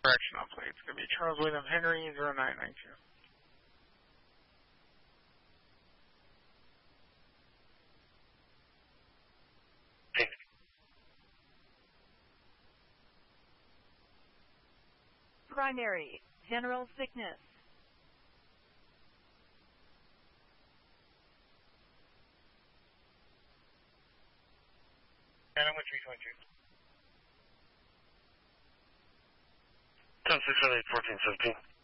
correction on plate. It's going to be Charles William Henry 0992. Primary, general sickness. Animal 322. 10-678-1417.